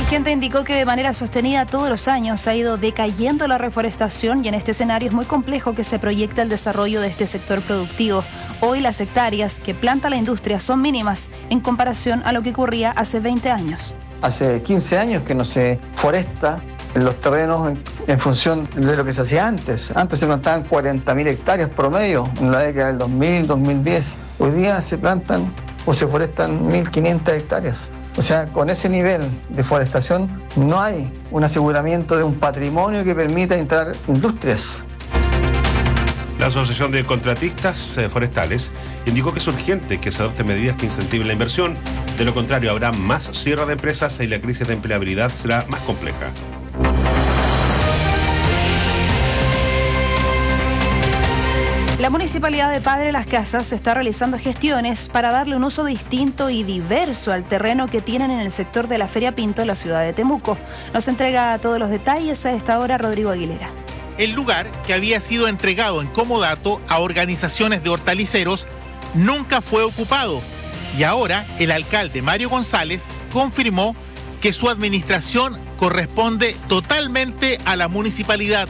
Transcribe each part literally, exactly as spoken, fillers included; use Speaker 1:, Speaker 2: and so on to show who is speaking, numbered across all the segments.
Speaker 1: Gente indicó que de manera sostenida todos los años ha ido decayendo la reforestación y en este escenario es muy complejo que se proyecte el desarrollo de este sector productivo. Hoy las hectáreas que planta la industria son mínimas en comparación a lo que ocurría hace veinte años.
Speaker 2: Hace quince años que no se foresta en los terrenos en, en función de lo que se hacía antes. Antes se plantaban cuarenta mil hectáreas promedio en la década del dos mil, dos mil diez. Hoy día se plantan o se forestan mil quinientas hectáreas. O sea, con ese nivel de forestación no hay un aseguramiento de un patrimonio que permita entrar industrias.
Speaker 3: La Asociación de Contratistas Forestales indicó que es urgente que se adopten medidas que incentiven la inversión. De lo contrario, habrá más cierre de empresas y la crisis de empleabilidad será más compleja.
Speaker 1: La Municipalidad de Padre Las Casas está realizando gestiones para darle un uso distinto y diverso al terreno que tienen en el sector de la Feria Pinto en la ciudad de Temuco. Nos entrega todos los detalles a esta hora Rodrigo Aguilera.
Speaker 4: El lugar, que había sido entregado en comodato a organizaciones de hortaliceros, nunca fue ocupado. Y ahora el alcalde Mario González confirmó que su administración corresponde totalmente a la municipalidad.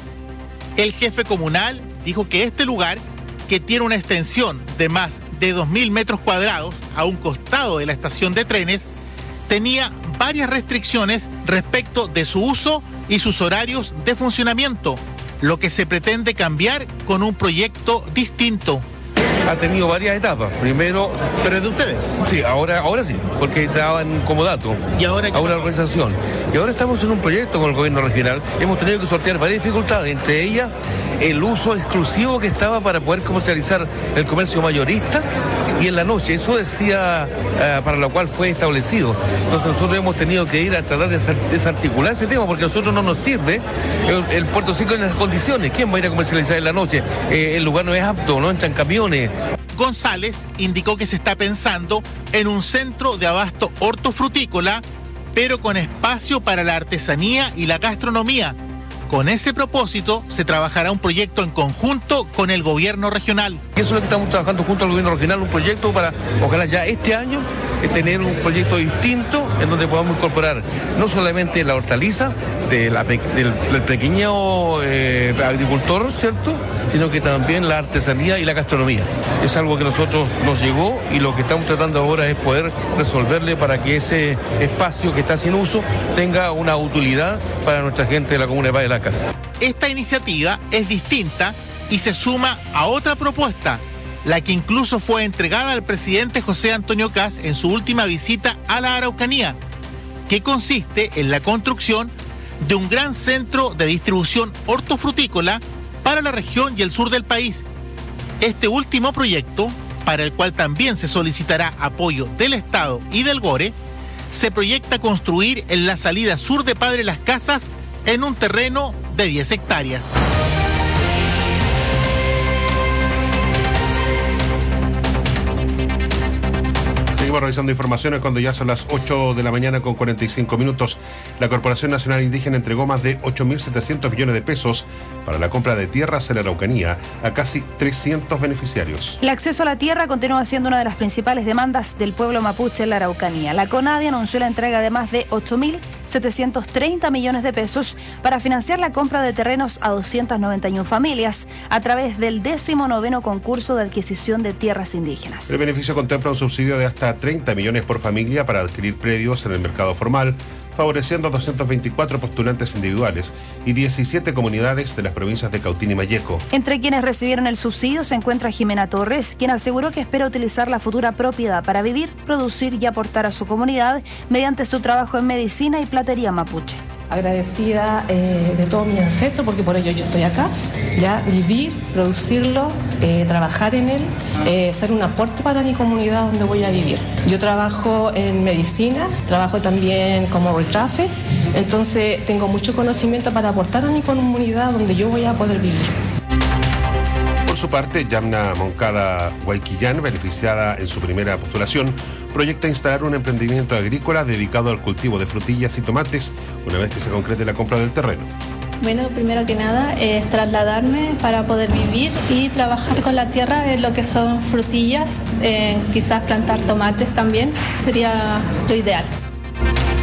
Speaker 4: El jefe comunal dijo que este lugar, que tiene una extensión de más de dos mil metros cuadrados a un costado de la estación de trenes, tenía varias restricciones respecto de su uso y sus horarios de funcionamiento, lo que se pretende cambiar con un proyecto distinto.
Speaker 5: Ha tenido varias etapas. Primero...
Speaker 4: ¿Pero es de ustedes?
Speaker 5: Sí, ahora, ahora sí, porque estaba en comodato.
Speaker 4: ¿Y ahora qué
Speaker 5: a una
Speaker 4: pasó?
Speaker 5: organización. Y ahora estamos en un proyecto con el gobierno regional. Hemos tenido que sortear varias dificultades, entre ellas el uso exclusivo que estaba para poder comercializar el comercio mayorista y en la noche. Eso decía uh, para lo cual fue establecido. Entonces nosotros hemos tenido que ir a tratar de desarticular ese tema porque a nosotros no nos sirve el, el Puerto Cinco en esas condiciones. ¿Quién va a ir a comercializar en la noche? Eh, el lugar no es apto, no entran camiones.
Speaker 4: González indicó que se está pensando en un centro de abasto hortofrutícola, pero con espacio para la artesanía y la gastronomía. Con ese propósito se trabajará un proyecto en conjunto con el gobierno regional.
Speaker 5: Y eso es lo que estamos trabajando junto al gobierno regional, un proyecto para, ojalá ya este año, eh, tener un proyecto distinto en donde podamos incorporar no solamente la hortaliza de la, del, del pequeño eh, agricultor, ¿cierto?, sino que también la artesanía y la gastronomía. Es algo que nosotros nos llegó y lo que estamos tratando ahora es poder resolverle para que ese espacio que está sin uso tenga una utilidad para nuestra gente de la comuna de Padre Las Casas.
Speaker 4: Esta iniciativa es distinta y se suma a otra propuesta, la que incluso fue entregada al presidente José Antonio Kast en su última visita a la Araucanía, que consiste en la construcción de un gran centro de distribución hortofrutícola para la región y el sur del país. Este último proyecto, para el cual también se solicitará apoyo del Estado y del GORE, se proyecta construir en la salida sur de Padre Las Casas en un terreno de diez hectáreas.
Speaker 3: Seguimos revisando informaciones cuando ya son las ocho de la mañana con cuarenta y cinco minutos. La Corporación Nacional Indígena entregó más de ocho mil setecientos millones de pesos para la compra de tierras en la Araucanía a casi trescientos beneficiarios.
Speaker 1: El acceso a la tierra continúa siendo una de las principales demandas del pueblo mapuche en la Araucanía. La CONADI anunció la entrega de más de ocho mil setecientos treinta millones de pesos para financiar la compra de terrenos a doscientas noventa y una familias a través del décimo noveno concurso de adquisición de tierras indígenas.
Speaker 3: El beneficio contempla un subsidio de hasta treinta millones por familia para adquirir predios en el mercado formal, favoreciendo a doscientos veinticuatro postulantes individuales y diecisiete comunidades de las provincias de Cautín y Malleco.
Speaker 1: Entre quienes recibieron el subsidio se encuentra Jimena Torres, quien aseguró que espera utilizar la futura propiedad para vivir, producir y aportar a su comunidad mediante su trabajo en medicina y platería mapuche.
Speaker 6: Agradecida eh, de todos mis ancestros, porque por ello yo estoy acá, ya vivir, producirlo, eh, trabajar en él, eh, ser un aporte para mi comunidad donde voy a vivir. Yo trabajo en medicina, trabajo también como retrafe, entonces tengo mucho conocimiento para aportar a mi comunidad donde yo voy a poder vivir.
Speaker 3: Por su parte, Yamna Moncada Guayquillán, beneficiada en su primera postulación, proyecta instalar un emprendimiento agrícola dedicado al cultivo de frutillas y tomates una vez que se concrete la compra del terreno.
Speaker 7: Bueno, primero que nada es trasladarme para poder vivir y trabajar con la tierra en lo que son frutillas, eh, quizás plantar tomates también, sería lo ideal.